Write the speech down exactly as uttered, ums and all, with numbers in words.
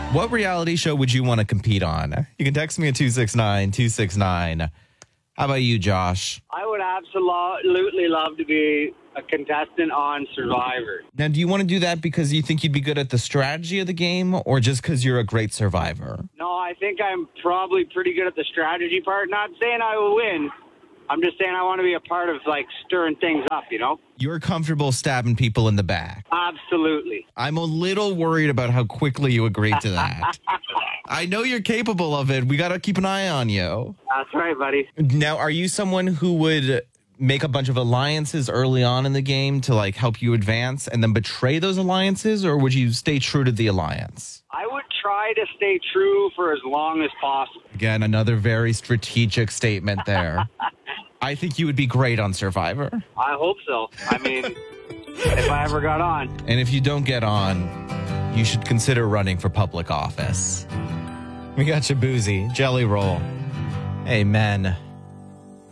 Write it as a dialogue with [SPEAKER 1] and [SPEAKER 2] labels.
[SPEAKER 1] What reality show would you want to compete on? You can text me at two six nine, two six nine. How about you, Josh?
[SPEAKER 2] I would absolutely love to be a contestant on Survivor.
[SPEAKER 1] Now, do you want to do that because you think you'd be good at the strategy of the game or just because you're a great survivor?
[SPEAKER 2] No, I think I'm probably pretty good at the strategy part. Not saying I will win. I'm just saying I want to be a part of, like, stirring things up, you know?
[SPEAKER 1] You're comfortable stabbing people in the back.
[SPEAKER 2] Absolutely.
[SPEAKER 1] I'm a little worried about how quickly you agreed to that. I know you're capable of it. We got to keep an eye on you.
[SPEAKER 2] That's right, buddy.
[SPEAKER 1] Now, are you someone who would make a bunch of alliances early on in the game to, like, help you advance and then betray those alliances, or would you stay true to the alliance?
[SPEAKER 2] I would try to stay true for as long as possible.
[SPEAKER 1] Again, another very strategic statement there. I think you would be great on Survivor.
[SPEAKER 2] I hope so. I mean, if I ever got on.
[SPEAKER 1] And if you don't get on, you should consider running for public office. We got Shabuzi, Jelly Roll. Amen.